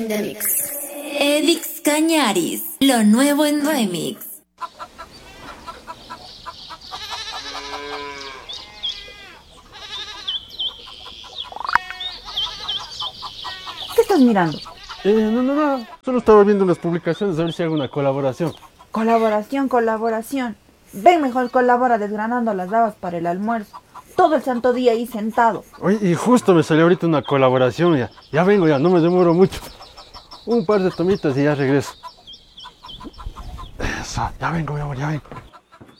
The Mix. Edix Cañaris, lo nuevo en Remix. ¿Qué estás mirando? No. Solo estaba viendo las publicaciones a ver si hago una colaboración. Colaboración. Ven mejor colabora desgranando las habas para el almuerzo. Todo el santo día ahí sentado. Oye, y justo me salió ahorita una colaboración. Ya vengo, no me demoro mucho. Un par de tomitas y ya regreso. Eso, ya vengo, mi amor, ya vengo.